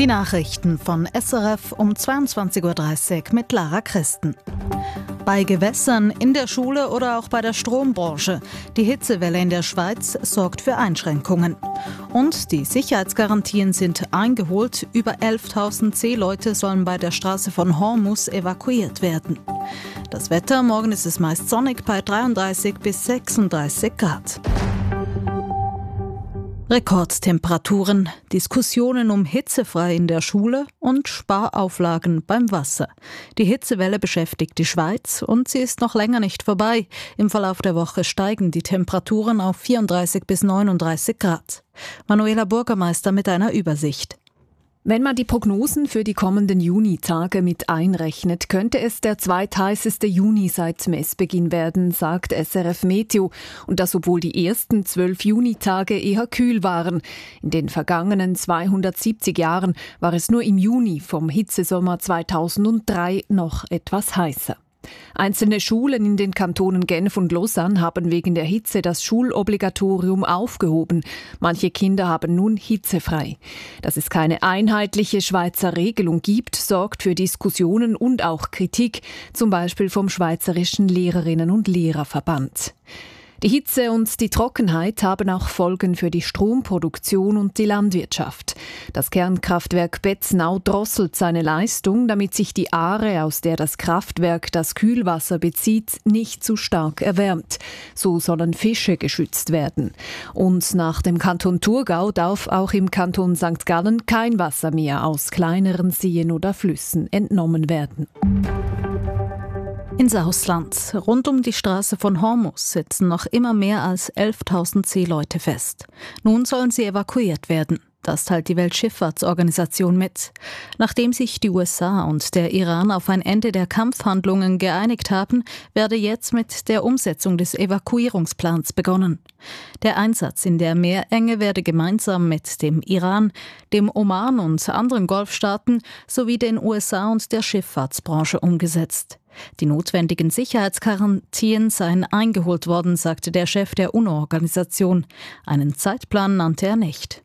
Die Nachrichten von SRF um 22.30 Uhr mit Lara Christen. Bei Gewässern, in der Schule oder auch bei der Strombranche. Die Hitzewelle in der Schweiz sorgt für Einschränkungen. Und die Sicherheitsgarantien sind eingeholt. Über 11.000 Seeleute sollen bei der Straße von Hormuz evakuiert werden. Das Wetter, morgen ist es meist sonnig bei 33 bis 36 Grad. Rekordtemperaturen, Diskussionen um hitzefrei in der Schule und Sparauflagen beim Wasser. Die Hitzewelle beschäftigt die Schweiz und sie ist noch länger nicht vorbei. Im Verlauf der Woche steigen die Temperaturen auf 34 bis 39 Grad. Manuela Bürgermeister mit einer Übersicht. Wenn man die Prognosen für die kommenden Junitage mit einrechnet, könnte es der zweitheißeste Juni seit Messbeginn werden, sagt SRF Meteo. Und das, obwohl die ersten 12 Junitage eher kühl waren. In den vergangenen 270 Jahren war es nur im Juni vom Hitzesommer 2003 noch etwas heißer. Einzelne Schulen in den Kantonen Genf und Lausanne haben wegen der Hitze das Schulobligatorium aufgehoben. Manche Kinder haben nun hitzefrei. Dass es keine einheitliche Schweizer Regelung gibt, sorgt für Diskussionen und auch Kritik, zum Beispiel vom Schweizerischen Lehrerinnen- und Lehrerverband. Die Hitze und die Trockenheit haben auch Folgen für die Stromproduktion und die Landwirtschaft. Das Kernkraftwerk Betznau drosselt seine Leistung, damit sich die Aare, aus der das Kraftwerk das Kühlwasser bezieht, nicht zu stark erwärmt. So sollen Fische geschützt werden. Und nach dem Kanton Thurgau darf auch im Kanton St. Gallen kein Wasser mehr aus kleineren Seen oder Flüssen entnommen werden. Ins Ausland. Rund um die Straße von Hormuz sitzen noch immer mehr als 11.000 Seeleute fest. Nun sollen sie evakuiert werden. Das teilt die Weltschifffahrtsorganisation mit. Nachdem sich die USA und der Iran auf ein Ende der Kampfhandlungen geeinigt haben, werde jetzt mit der Umsetzung des Evakuierungsplans begonnen. Der Einsatz in der Meerenge werde gemeinsam mit dem Iran, dem Oman und anderen Golfstaaten sowie den USA und der Schifffahrtsbranche umgesetzt. Die notwendigen Sicherheitsgarantien seien eingeholt worden, sagte der Chef der UNO-Organisation. Einen Zeitplan nannte er nicht.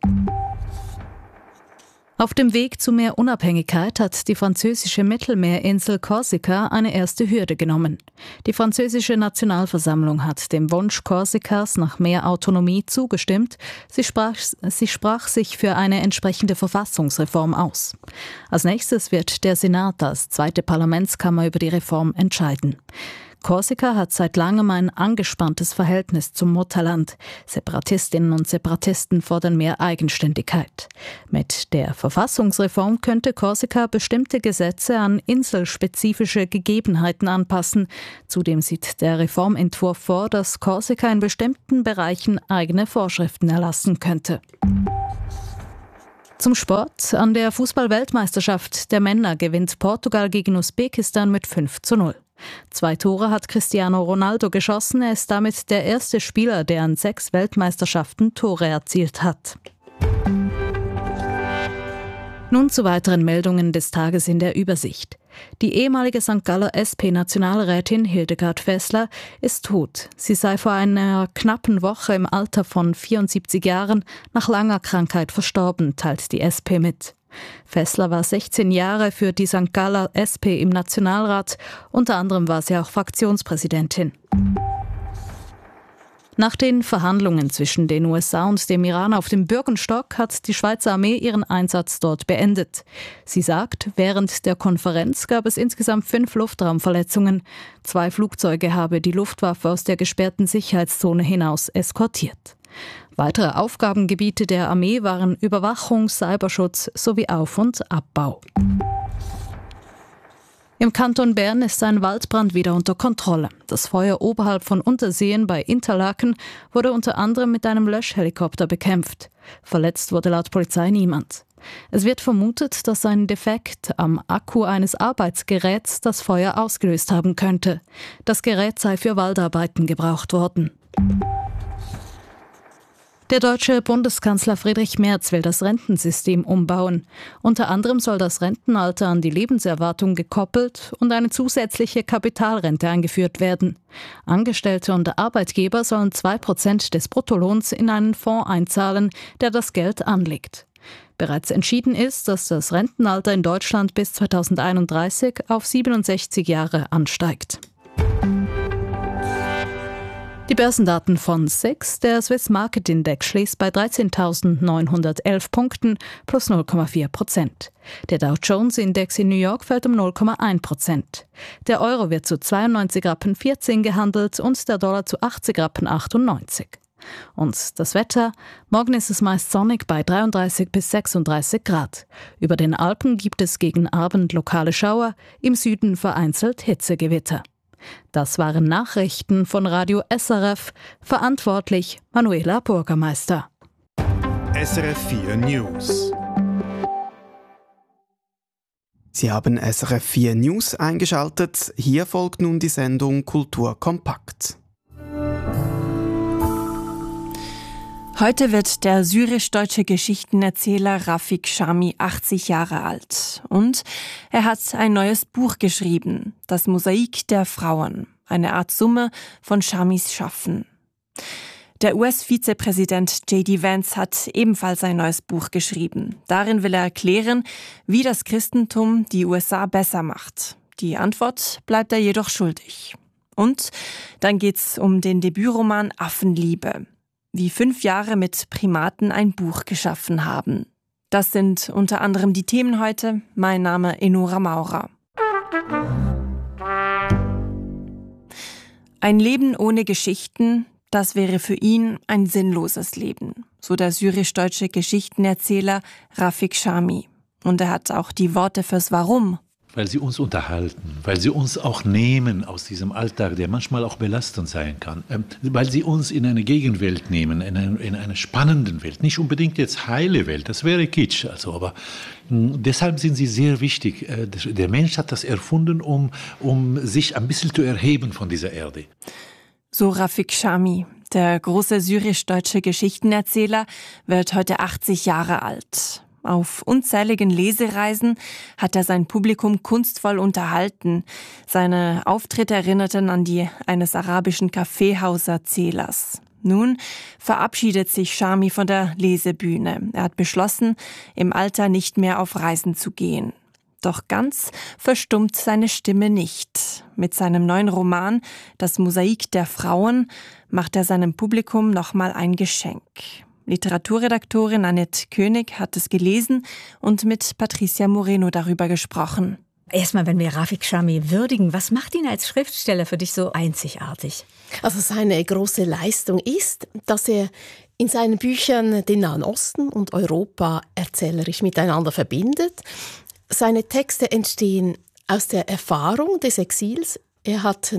Auf dem Weg zu mehr Unabhängigkeit hat die französische Mittelmeerinsel Korsika eine erste Hürde genommen. Die französische Nationalversammlung hat dem Wunsch Korsikas nach mehr Autonomie zugestimmt. Sie sprach sich für eine entsprechende Verfassungsreform aus. Als nächstes wird der Senat als zweite Parlamentskammer über die Reform entscheiden. Korsika hat seit langem ein angespanntes Verhältnis zum Mutterland. Separatistinnen und Separatisten fordern mehr Eigenständigkeit. Mit der Verfassungsreform könnte Korsika bestimmte Gesetze an inselspezifische Gegebenheiten anpassen. Zudem sieht der Reformentwurf vor, dass Korsika in bestimmten Bereichen eigene Vorschriften erlassen könnte. Zum Sport. An der Fußball-Weltmeisterschaft der Männer gewinnt Portugal gegen Usbekistan mit 5:0. 2 Tore hat Cristiano Ronaldo geschossen. Er ist damit der erste Spieler, der an 6 Weltmeisterschaften Tore erzielt hat. Nun zu weiteren Meldungen des Tages in der Übersicht. Die ehemalige St. Galler SP-Nationalrätin Hildegard Fessler ist tot. Sie sei vor einer knappen Woche im Alter von 74 Jahren nach langer Krankheit verstorben, teilt die SP mit. Fessler war 16 Jahre für die St. Galler SP im Nationalrat. Unter anderem war sie auch Fraktionspräsidentin. Nach den Verhandlungen zwischen den USA und dem Iran auf dem Bürgenstock hat die Schweizer Armee ihren Einsatz dort beendet. Sie sagt, während der Konferenz gab es insgesamt 5 Luftraumverletzungen. 2 Flugzeuge habe die Luftwaffe aus der gesperrten Sicherheitszone hinaus eskortiert. Weitere Aufgabengebiete der Armee waren Überwachung, Cyberschutz sowie Auf- und Abbau. Im Kanton Bern ist ein Waldbrand wieder unter Kontrolle. Das Feuer oberhalb von Unterseen bei Interlaken wurde unter anderem mit einem Löschhelikopter bekämpft. Verletzt wurde laut Polizei niemand. Es wird vermutet, dass ein Defekt am Akku eines Arbeitsgeräts das Feuer ausgelöst haben könnte. Das Gerät sei für Waldarbeiten gebraucht worden. Der deutsche Bundeskanzler Friedrich Merz will das Rentensystem umbauen. Unter anderem soll das Rentenalter an die Lebenserwartung gekoppelt und eine zusätzliche Kapitalrente eingeführt werden. Angestellte und Arbeitgeber sollen 2% des Bruttolohns in einen Fonds einzahlen, der das Geld anlegt. Bereits entschieden ist, dass das Rentenalter in Deutschland bis 2031 auf 67 Jahre ansteigt. Die Börsendaten von SIX. Der Swiss Market Index schließt bei 13.911 Punkten plus 0,4%. Der Dow Jones Index in New York fällt um 0,1%. Der Euro wird zu 92,14 Rappen gehandelt und der Dollar zu 80,98 Rappen. Und das Wetter? Morgen ist es meist sonnig bei 33 bis 36 Grad. Über den Alpen gibt es gegen Abend lokale Schauer, im Süden vereinzelt Hitzegewitter. Das waren Nachrichten von Radio SRF, verantwortlich Manuela Bürgermeister. SRF 4 News. Sie haben SRF 4 News eingeschaltet. Hier folgt nun die Sendung Kultur kompakt. Heute wird der syrisch-deutsche Geschichtenerzähler Rafik Shami 80 Jahre alt. Und er hat ein neues Buch geschrieben, Das Mosaik der Frauen, eine Art Summe von Shamis Schaffen. Der US-Vizepräsident J.D. Vance hat ebenfalls ein neues Buch geschrieben. Darin will er erklären, wie das Christentum die USA besser macht. Die Antwort bleibt er jedoch schuldig. Und dann geht's um den Debütroman Affenliebe. Wie 5 Jahre mit Primaten ein Buch geschaffen haben. Das sind unter anderem die Themen heute. Mein Name Enora Maurer. Ein Leben ohne Geschichten, das wäre für ihn ein sinnloses Leben, so der syrisch-deutsche Geschichtenerzähler Rafik Shami. Und er hat auch die Worte fürs Warum. Weil sie uns unterhalten, weil sie uns auch nehmen aus diesem Alltag, der manchmal auch belastend sein kann. Weil sie uns in eine Gegenwelt nehmen, in eine spannende Welt. Nicht unbedingt jetzt heile Welt, das wäre Kitsch. Aber deshalb sind sie sehr wichtig. Der Mensch hat das erfunden, um sich ein bisschen zu erheben von dieser Erde. So Rafik Shami, der große syrisch-deutsche Geschichtenerzähler, wird heute 80 Jahre alt. Auf unzähligen Lesereisen hat er sein Publikum kunstvoll unterhalten. Seine Auftritte erinnerten an die eines arabischen Kaffeehauserzählers. Nun verabschiedet sich Shami von der Lesebühne. Er hat beschlossen, im Alter nicht mehr auf Reisen zu gehen. Doch ganz verstummt seine Stimme nicht. Mit seinem neuen Roman Das Mosaik der Frauen macht er seinem Publikum nochmal ein Geschenk. Literaturredaktorin Annette König hat es gelesen und mit Patricia Moreno darüber gesprochen. Erstmal, wenn wir Rafik Shami würdigen, was macht ihn als Schriftsteller für dich so einzigartig? Also seine große Leistung ist, dass er in seinen Büchern den Nahen Osten und Europa erzählerisch miteinander verbindet. Seine Texte entstehen aus der Erfahrung des Exils. Er hat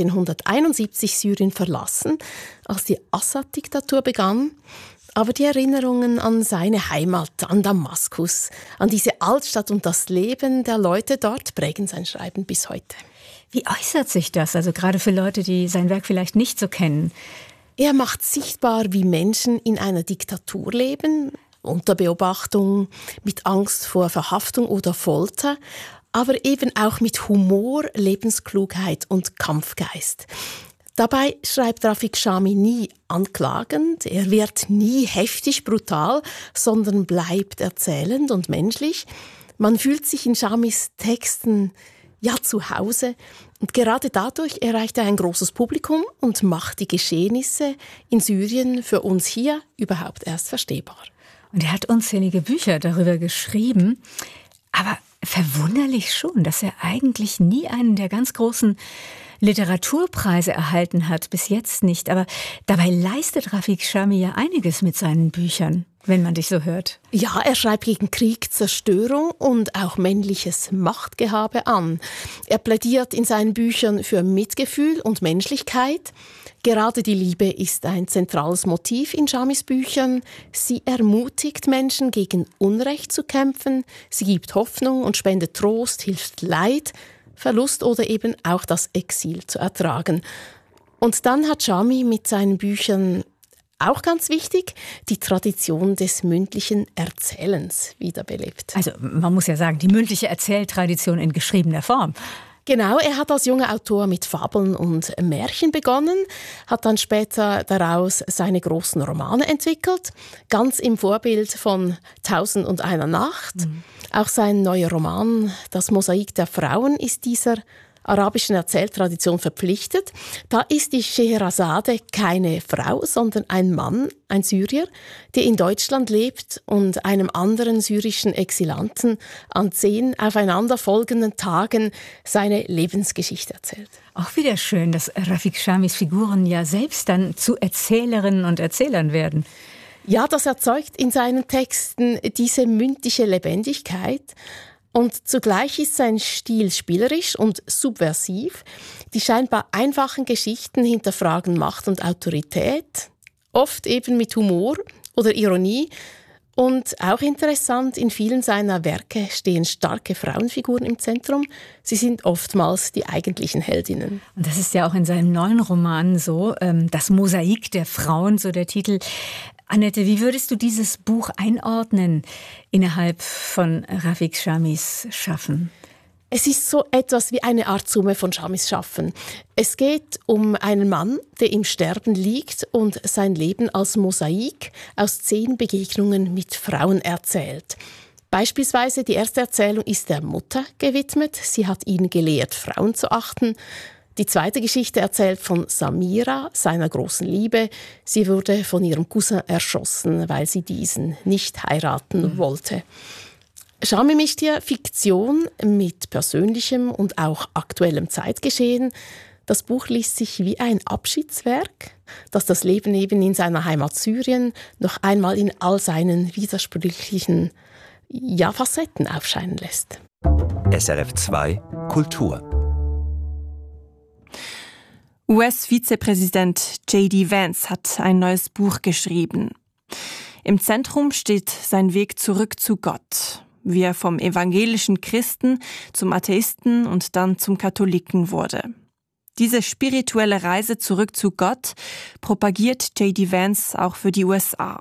1971 Syrien verlassen, als die Assad-Diktatur begann. Aber die Erinnerungen an seine Heimat, an Damaskus, an diese Altstadt und das Leben der Leute dort prägen sein Schreiben bis heute. Wie äußert sich das, also gerade für Leute, die sein Werk vielleicht nicht so kennen? Er macht sichtbar, wie Menschen in einer Diktatur leben, unter Beobachtung, mit Angst vor Verhaftung oder Folter, aber eben auch mit Humor, Lebensklugheit und Kampfgeist. Dabei schreibt Rafik Shami nie anklagend, er wird nie heftig brutal, sondern bleibt erzählend und menschlich. Man fühlt sich in Shamis Texten ja zu Hause und gerade dadurch erreicht er ein großes Publikum und macht die Geschehnisse in Syrien für uns hier überhaupt erst verstehbar. Und er hat unzählige Bücher darüber geschrieben, aber verwunderlich schon, dass er eigentlich nie einen der ganz großen Literaturpreise erhalten hat, bis jetzt nicht. Aber dabei leistet Rafik Shami ja einiges mit seinen Büchern, wenn man dich so hört. Ja, er schreibt gegen Krieg, Zerstörung und auch männliches Machtgehabe an. Er plädiert in seinen Büchern für Mitgefühl und Menschlichkeit. Gerade die Liebe ist ein zentrales Motiv in Shamis Büchern. Sie ermutigt Menschen, gegen Unrecht zu kämpfen. Sie gibt Hoffnung und spendet Trost, hilft Leid, Verlust oder eben auch das Exil zu ertragen. Und dann hat Shami mit seinen Büchern auch ganz wichtig die Tradition des mündlichen Erzählens wiederbelebt. Also man muss ja sagen, die mündliche Erzähltradition in geschriebener Form. Genau, er hat als junger Autor mit Fabeln und Märchen begonnen, hat dann später daraus seine großen Romane entwickelt, ganz im Vorbild von 1001 Nacht. Auch sein neuer Roman Das Mosaik der Frauen ist dieser arabischen Erzähltradition verpflichtet. Da ist die Scheherazade keine Frau, sondern ein Mann, ein Syrier, der in Deutschland lebt und einem anderen syrischen Exilanten an 10 aufeinanderfolgenden Tagen seine Lebensgeschichte erzählt. Auch wieder schön, dass Rafik Shamis Figuren ja selbst dann zu Erzählerinnen und Erzählern werden. Ja, das erzeugt in seinen Texten diese mündliche Lebendigkeit. Und zugleich ist sein Stil spielerisch und subversiv. Die scheinbar einfachen Geschichten hinterfragen Macht und Autorität, oft eben mit Humor oder Ironie. Und auch interessant, in vielen seiner Werke stehen starke Frauenfiguren im Zentrum. Sie sind oftmals die eigentlichen Heldinnen. Und das ist ja auch in seinem neuen Roman so, Das Mosaik der Frauen, so der Titel. Annette, wie würdest du dieses Buch einordnen innerhalb von Rafik Shamis Schaffen? Es ist so etwas wie eine Art Summe von Shamis Schaffen. Es geht um einen Mann, der im Sterben liegt und sein Leben als Mosaik aus 10 Begegnungen mit Frauen erzählt. Beispielsweise die erste Erzählung ist der Mutter gewidmet. Sie hat ihn gelehrt, Frauen zu achten. Die zweite Geschichte erzählt von Samira, seiner großen Liebe. Sie wurde von ihrem Cousin erschossen, weil sie diesen nicht heiraten wollte. Shami mischt hier Fiktion mit persönlichem und auch aktuellem Zeitgeschehen. Das Buch liest sich wie ein Abschiedswerk, das das Leben eben in seiner Heimat Syrien noch einmal in all seinen widersprüchlichen Facetten aufscheinen lässt. SRF 2 Kultur. US-Vizepräsident J.D. Vance hat ein neues Buch geschrieben. Im Zentrum steht sein Weg zurück zu Gott, wie er vom evangelischen Christen zum Atheisten und dann zum Katholiken wurde. Diese spirituelle Reise zurück zu Gott propagiert J.D. Vance auch für die USA.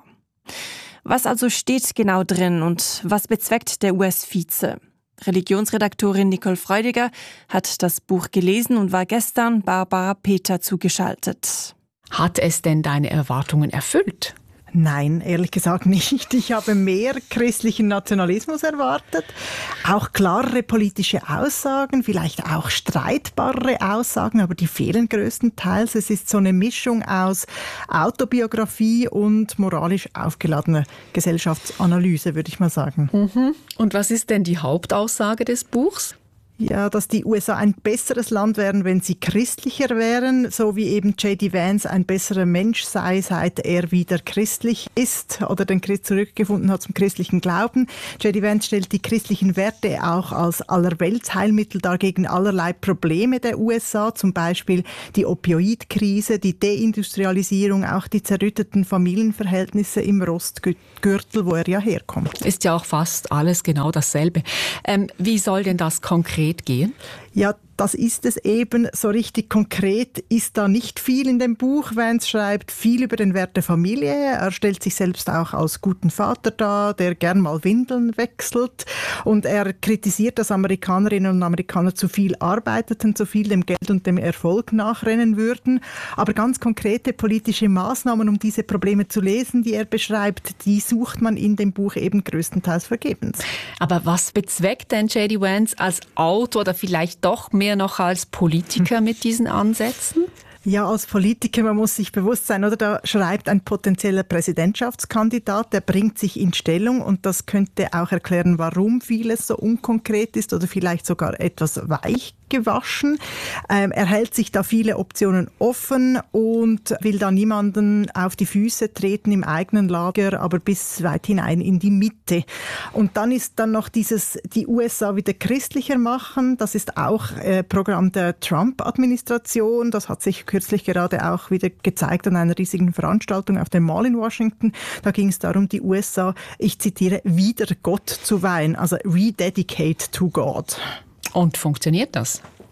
Was also steht genau drin und was bezweckt der US-Vize? Religionsredaktorin Nicole Freudiger hat das Buch gelesen und war gestern Barbara Peter zugeschaltet. Hat es denn deine Erwartungen erfüllt? Nein, ehrlich gesagt nicht. Ich habe mehr christlichen Nationalismus erwartet. Auch klarere politische Aussagen, vielleicht auch streitbarere Aussagen, aber die fehlen größtenteils. Es ist so eine Mischung aus Autobiografie und moralisch aufgeladener Gesellschaftsanalyse, würde ich mal sagen. Und was ist denn die Hauptaussage des Buchs? Ja, dass die USA ein besseres Land wären, wenn sie christlicher wären, so wie eben J.D. Vance ein besserer Mensch sei, seit er wieder christlich ist oder den Christ zurückgefunden hat zum christlichen Glauben. J.D. Vance stellt die christlichen Werte auch als Allerweltsheilmittel dar gegen allerlei Probleme der USA, zum Beispiel die Opioidkrise, die Deindustrialisierung, auch die zerrütteten Familienverhältnisse im Rostgürtel, wo er ja herkommt. Ist ja auch fast alles genau dasselbe. Wie soll denn das konkret gehen? Ja, das ist es eben. So richtig konkret ist da nicht viel in dem Buch. Vance schreibt viel über den Wert der Familie. Er stellt sich selbst auch als guten Vater dar, der gern mal Windeln wechselt. Und er kritisiert, dass Amerikanerinnen und Amerikaner zu viel arbeiteten, zu viel dem Geld und dem Erfolg nachrennen würden. Aber ganz konkrete politische Maßnahmen, um diese Probleme zu lösen, die er beschreibt, die sucht man in dem Buch eben größtenteils vergebens. Aber was bezweckt denn J.D. Vance als Autor oder vielleicht doch mehr noch als Politiker mit diesen Ansätzen? Ja, als Politiker, man muss sich bewusst sein, oder? Da schreibt ein potenzieller Präsidentschaftskandidat, der bringt sich in Stellung und das könnte auch erklären, warum vieles so unkonkret ist oder vielleicht sogar etwas weich gewaschen. Er hält sich da viele Optionen offen und will da niemanden auf die Füße treten im eigenen Lager, aber bis weit hinein in die Mitte. Und dann ist dann noch die USA wieder christlicher machen. Das ist auch Programm der Trump-Administration. Das hat sich kürzlich gerade auch wieder gezeigt an einer riesigen Veranstaltung auf dem Mall in Washington. Da ging es darum, die USA, ich zitiere, wieder Gott zu weihen, also rededicate to God. Und funktioniert das?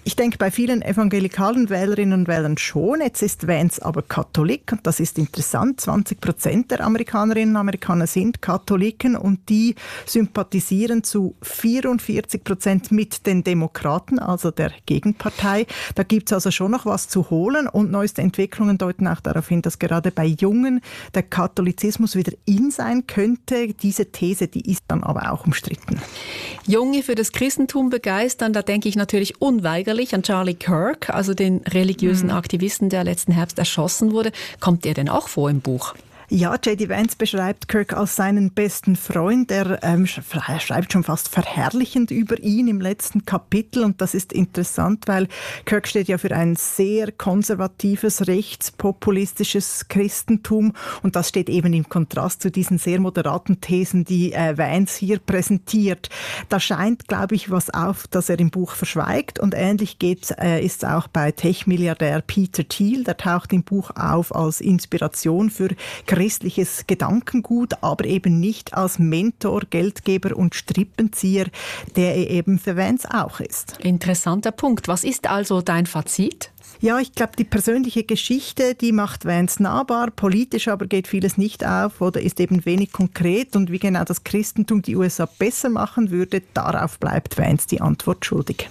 Ich denke, bei vielen evangelikalen Wählerinnen und Wählern schon. Jetzt ist Vance aber Katholik und das ist interessant. 20% der Amerikanerinnen und Amerikaner sind Katholiken und die sympathisieren zu 44% mit den Demokraten, also der Gegenpartei. Da gibt es also schon noch was zu holen und neueste Entwicklungen deuten auch darauf hin, dass gerade bei Jungen der Katholizismus wieder in sein könnte. Diese These, die ist dann aber auch umstritten. Junge für das Christentum begeistern, da denke ich natürlich unweigerlich an Charlie Kirk, also den religiösen Aktivisten, der letzten Herbst erschossen wurde. Kommt der denn auch vor im Buch? Ja, J.D. Vance beschreibt Kirk als seinen besten Freund. Er schreibt schon fast verherrlichend über ihn im letzten Kapitel. Und das ist interessant, weil Kirk steht ja für ein sehr konservatives, rechtspopulistisches Christentum. Und das steht eben im Kontrast zu diesen sehr moderaten Thesen, die Vance hier präsentiert. Da scheint, glaube ich, was auf, das er im Buch verschweigt. Und ähnlich ist es auch bei Tech-Milliardär Peter Thiel. Der taucht im Buch auf als Inspiration für christliches Gedankengut, aber eben nicht als Mentor, Geldgeber und Strippenzieher, der er eben für Vance auch ist. Interessanter Punkt. Was ist also dein Fazit? Ja, ich glaube, die persönliche Geschichte, die macht Vance nahbar, politisch aber geht vieles nicht auf oder ist eben wenig konkret und wie genau das Christentum die USA besser machen würde, darauf bleibt Vance die Antwort schuldig.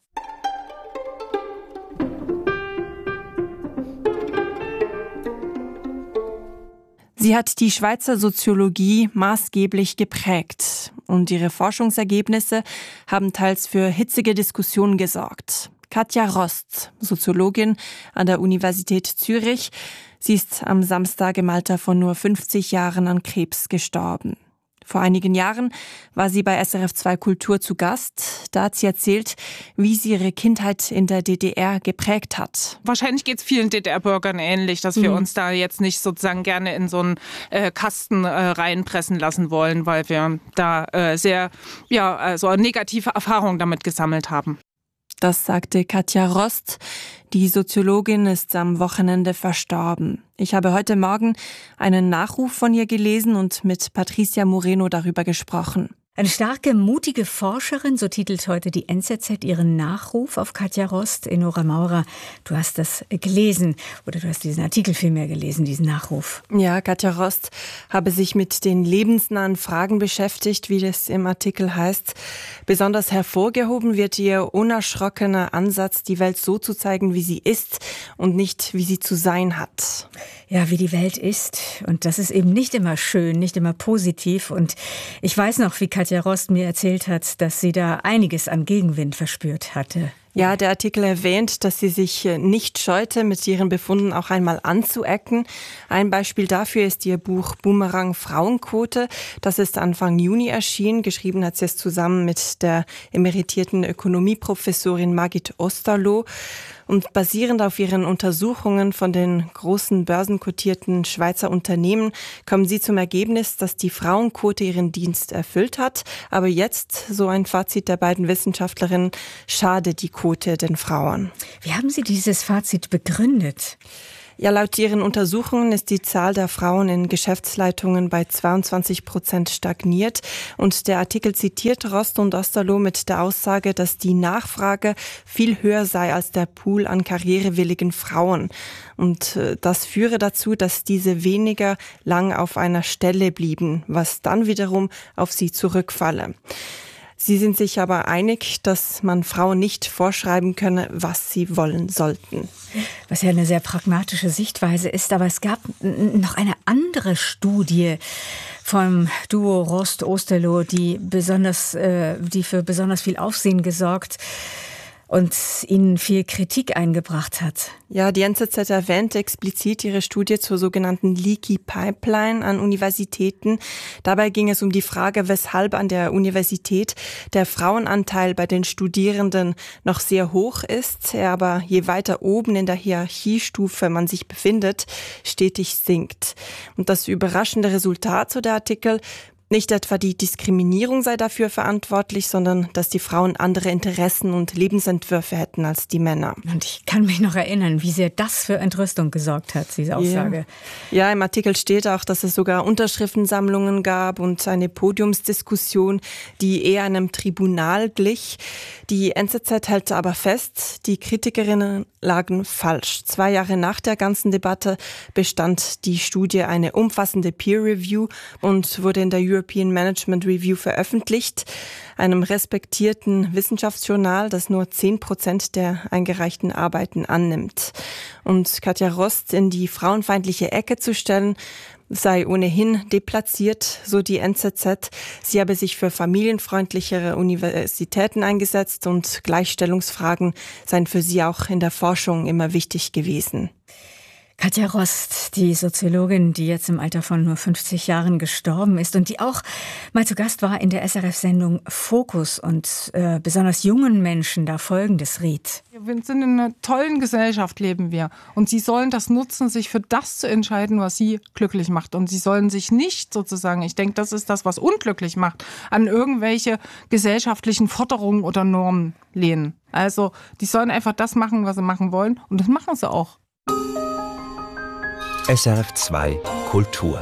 Sie hat die Schweizer Soziologie maßgeblich geprägt und ihre Forschungsergebnisse haben teils für hitzige Diskussionen gesorgt. Katja Rost, Soziologin an der Universität Zürich, sie ist am Samstag im Alter von nur 50 Jahren an Krebs gestorben. Vor einigen Jahren war sie bei SRF 2 Kultur zu Gast. Da hat sie erzählt, wie sie ihre Kindheit in der DDR geprägt hat. Wahrscheinlich geht es vielen DDR-Bürgern ähnlich, dass wir uns da jetzt nicht sozusagen gerne in so einen Kasten reinpressen lassen wollen, weil wir da sehr so negative Erfahrungen damit gesammelt haben. Das sagte Katja Rost. Die Soziologin ist am Wochenende verstorben. Ich habe heute Morgen einen Nachruf von ihr gelesen und mit Patricia Moreno darüber gesprochen. Eine starke, mutige Forscherin, so titelt heute die NZZ ihren Nachruf auf Katja Rost. Enora Maurer, du hast das gelesen oder du hast diesen Artikel vielmehr gelesen, diesen Nachruf. Ja, Katja Rost habe sich mit den lebensnahen Fragen beschäftigt, wie das im Artikel heißt. Besonders hervorgehoben wird ihr unerschrockener Ansatz, die Welt so zu zeigen, wie sie ist und nicht, wie sie zu sein hat. Ja, wie die Welt ist. Und das ist eben nicht immer schön, nicht immer positiv. Und ich weiß noch, wie Katja Rost mir erzählt hat, dass sie da einiges an Gegenwind verspürt hatte. Ja, der Artikel erwähnt, dass sie sich nicht scheute, mit ihren Befunden auch einmal anzuecken. Ein Beispiel dafür ist ihr Buch Boomerang Frauenquote. Das ist Anfang Juni erschienen. Geschrieben hat sie es zusammen mit der emeritierten Ökonomieprofessorin Margit Osterloh. Und basierend auf ihren Untersuchungen von den großen börsenkotierten Schweizer Unternehmen kommen sie zum Ergebnis, dass die Frauenquote ihren Dienst erfüllt hat. Aber jetzt, so ein Fazit der beiden Wissenschaftlerinnen, schadet die Quote den Frauen. Wie haben Sie dieses Fazit begründet? Ja, laut ihren Untersuchungen ist die Zahl der Frauen in Geschäftsleitungen bei 22% stagniert. Und der Artikel zitiert Rost und Osterloh mit der Aussage, dass die Nachfrage viel höher sei als der Pool an karrierewilligen Frauen. Und das führe dazu, dass diese weniger lang auf einer Stelle blieben, was dann wiederum auf sie zurückfalle. Sie sind sich aber einig, dass man Frauen nicht vorschreiben könne, was sie wollen sollten. Was ja eine sehr pragmatische Sichtweise ist, aber es gab noch eine andere Studie vom Duo Rost-Osterloh, die für besonders viel Aufsehen gesorgt und ihnen viel Kritik eingebracht hat. Ja, die NZZ erwähnt explizit ihre Studie zur sogenannten Leaky Pipeline an Universitäten. Dabei ging es um die Frage, weshalb an der Universität der Frauenanteil bei den Studierenden noch sehr hoch ist, er aber je weiter oben in der Hierarchiestufe man sich befindet, stetig sinkt. Und das überraschende Resultat, so der Artikel: Nicht etwa die Diskriminierung sei dafür verantwortlich, sondern dass die Frauen andere Interessen und Lebensentwürfe hätten als die Männer. Und ich kann mich noch erinnern, wie sehr das für Entrüstung gesorgt hat, diese Aussage. Ja, im Artikel steht auch, dass es sogar Unterschriftensammlungen gab und eine Podiumsdiskussion, die eher einem Tribunal glich. Die NZZ hält aber fest, die Kritikerinnen lagen falsch. 2 Jahre nach der ganzen Debatte bestand die Studie eine umfassende Peer-Review und wurde in der European Management Review veröffentlicht, einem respektierten Wissenschaftsjournal, das nur 10% der eingereichten Arbeiten annimmt. Und Katja Rost in die frauenfeindliche Ecke zu stellen, sei ohnehin deplatziert, so die NZZ. Sie habe sich für familienfreundlichere Universitäten eingesetzt und Gleichstellungsfragen seien für sie auch in der Forschung immer wichtig gewesen. Katja Rost, die Soziologin, die jetzt im Alter von nur 50 Jahren gestorben ist und die auch mal zu Gast war in der SRF-Sendung Fokus und besonders jungen Menschen da Folgendes riet. Wir sind in einer tollen Gesellschaft, leben wir. Und sie sollen das nutzen, sich für das zu entscheiden, was sie glücklich macht. Und sie sollen sich nicht sozusagen, ich denke, das ist das, was unglücklich macht, an irgendwelche gesellschaftlichen Forderungen oder Normen lehnen. Also die sollen einfach das machen, was sie machen wollen. Und das machen sie auch. SRF 2 Kultur.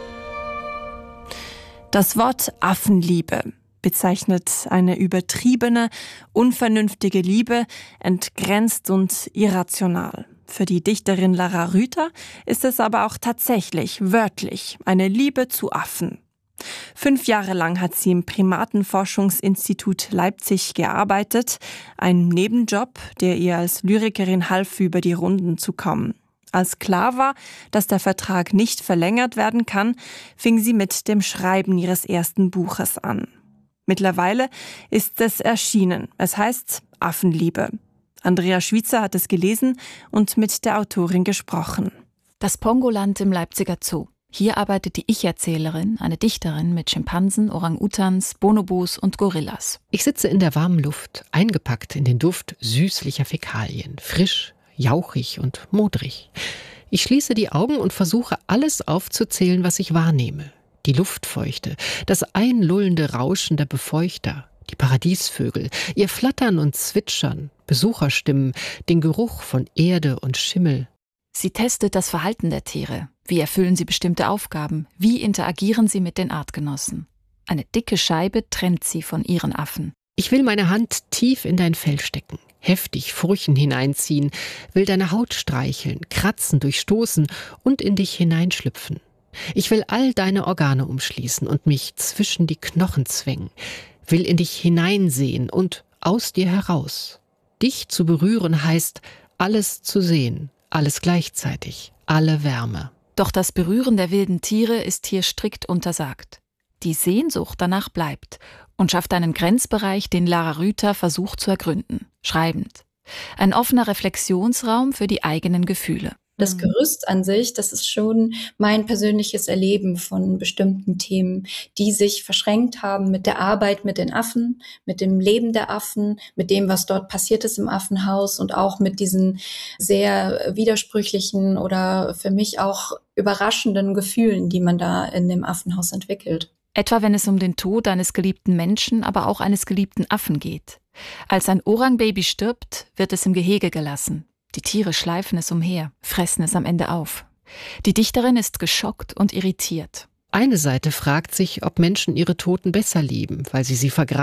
Das Wort Affenliebe bezeichnet eine übertriebene, unvernünftige Liebe, entgrenzt und irrational. Für die Dichterin Lara Rüther ist es aber auch tatsächlich, wörtlich, eine Liebe zu Affen. 5 Jahre lang hat sie im Primatenforschungsinstitut Leipzig gearbeitet, ein Nebenjob, der ihr als Lyrikerin half, über die Runden zu kommen. Als klar war, dass der Vertrag nicht verlängert werden kann, fing sie mit dem Schreiben ihres ersten Buches an. Mittlerweile ist es erschienen. Es heißt Affenliebe. Andrea Schwitzer hat es gelesen und mit der Autorin gesprochen. Das Pongoland im Leipziger Zoo. Hier arbeitet die Ich-Erzählerin, eine Dichterin mit Schimpansen, Orang-Utans, Bonobos und Gorillas. Ich sitze in der warmen Luft, eingepackt in den Duft süßlicher Fäkalien, frisch, jauchig und modrig. Ich schließe die Augen und versuche, alles aufzuzählen, was ich wahrnehme. Die Luftfeuchte, das einlullende Rauschen der Befeuchter, die Paradiesvögel, ihr Flattern und Zwitschern, Besucherstimmen, den Geruch von Erde und Schimmel. Sie testet das Verhalten der Tiere. Wie erfüllen sie bestimmte Aufgaben? Wie interagieren sie mit den Artgenossen? Eine dicke Scheibe trennt sie von ihren Affen. Ich will meine Hand tief in dein Fell stecken, heftig Furchen hineinziehen, will deine Haut streicheln, kratzen, durchstoßen und in dich hineinschlüpfen. Ich will all deine Organe umschließen und mich zwischen die Knochen zwängen, will in dich hineinsehen und aus dir heraus. Dich zu berühren heißt, alles zu sehen, alles gleichzeitig, alle Wärme. Doch das Berühren der wilden Tiere ist hier strikt untersagt. Die Sehnsucht danach bleibt und schafft einen Grenzbereich, den Lara Rüther versucht zu ergründen, schreibend. Ein offener Reflexionsraum für die eigenen Gefühle. Das Gerüst an sich, das ist schon mein persönliches Erleben von bestimmten Themen, die sich verschränkt haben mit der Arbeit mit den Affen, mit dem Leben der Affen, mit dem, was dort passiert ist im Affenhaus und auch mit diesen sehr widersprüchlichen oder für mich auch überraschenden Gefühlen, die man da in dem Affenhaus entwickelt. Etwa wenn es um den Tod eines geliebten Menschen, aber auch eines geliebten Affen geht. Als ein Orang-Baby stirbt, wird es im Gehege gelassen. Die Tiere schleifen es umher, fressen es am Ende auf. Die Dichterin ist geschockt und irritiert. Eine Seite fragt sich, ob Menschen ihre Toten besser lieben, weil sie vergraben.